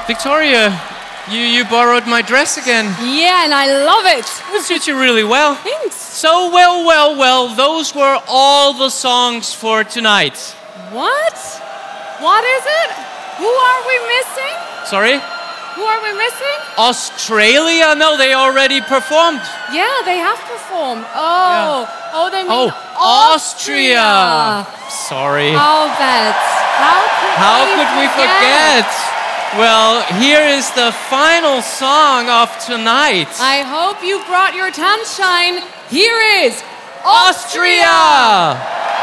Victoria, you borrowed my dress again. Yeah, and I love it. It suits you really well. Thanks. So well, those were all the songs for tonight. What? What is it? Who are we missing? Sorry? Who are we missing? Australia? No, they already performed. Yeah, they have performed. Oh, they mean Austria. Sorry. Oh, that's... How could we forget? Well, here is the final song of tonight. I hope you brought your sunshine. Here is Austria!